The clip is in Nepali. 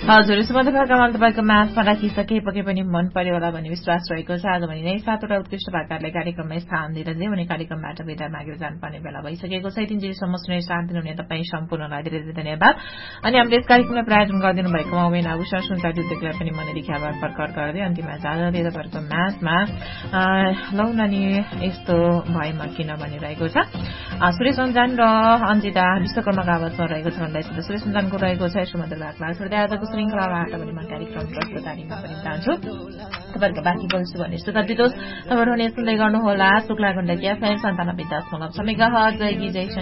हजुर सुमधुरकामा तपाईँको म्याथमा राखिसके पके पनि मन पर्यो होला भन्ने विश्वास रहेको छ। आज भने नै 7वटा उत्कृष्ट भाकाहरूले कार्यक्रममा स्थान दिएर जे भने कार्यक्रमबाट विदा मागेर जानुपर्ने बेला भइसकेको छ। 3 दिनसम्म सुनेर साथ दिनुहुने तपाईँ सम्पूर्णलाई धेरै धेरै धन्यवाद। अनि हामीले यस कार्यक्रमलाई प्रायोजन गरिदिनु भएको उमेन आभूषण सुनचार्ज उद्योगलाई पनि मनदेखि आभार प्रकट गर्दै अन्तिममा जाँदा तपाईँहरूको म्याथमा लौनानी यस्तो भएमा किन भनिरहेको छ। सुरेश अन्जान र अन्जिता विश्वकर्माको आवाजमा रहेको छ भन्दै सुरेश अन्जानको रहेको छ। सुमधुर भागमा छोड्दै आजको श्रृङ्खलाबाट पनि म कार्यक्रम प्रस्तुतारीमा पनि चाहन्छु तपाईँहरूको बाँकी बोल्छु भन्ने सुगत दिनुहोस्। तपाईँहरू सुन्दै गर्नुहोला शुक्ला गण्डकी FM 97.6 मेगाहर्ज जय